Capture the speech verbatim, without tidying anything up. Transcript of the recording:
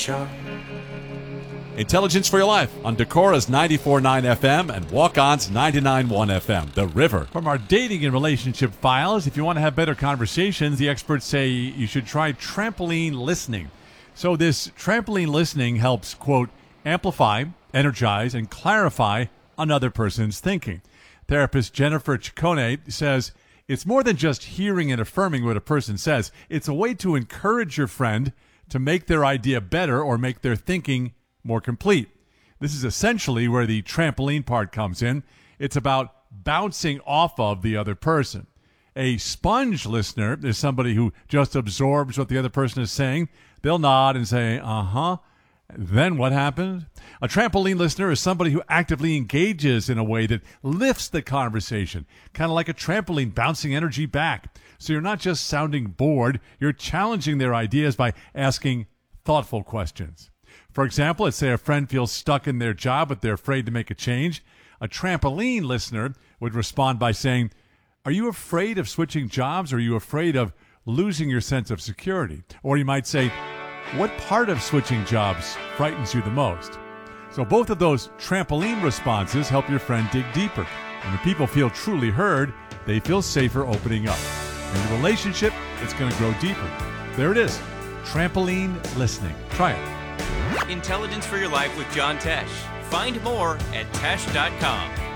Show. Intelligence for Your Life on Decora's ninety-four point nine F M and Walk-On's ninety-nine point one F M, The River. From our dating and relationship files, if you want to have better conversations, the experts say you should try trampoline listening. So this trampoline listening helps, quote, amplify, energize, and clarify another person's thinking. Therapist Jennifer Ciccone says it's more than just hearing and affirming what a person says. It's a way to encourage your friend to make their idea better or make their thinking more complete. This is essentially where the trampoline part comes in. It's about bouncing off of the other person. A sponge listener is somebody who just absorbs what the other person is saying. They'll nod and say, uh-huh. Then what happened? A trampoline listener is somebody who actively engages in a way that lifts the conversation, kind of like a trampoline bouncing energy back. So you're not just sounding bored, you're challenging their ideas by asking thoughtful questions. For example, let's say a friend feels stuck in their job, but they're afraid to make a change. A trampoline listener would respond by saying, are you afraid of switching jobs, or are you afraid of losing your sense of security? Or you might say, what part of switching jobs frightens you the most? So both of those trampoline responses help your friend dig deeper. And when people feel truly heard, they feel safer opening up. In the relationship, it's going to grow deeper. There it is, trampoline listening. Try it. Intelligence for Your Life with John Tesh. Find more at tesh dot com.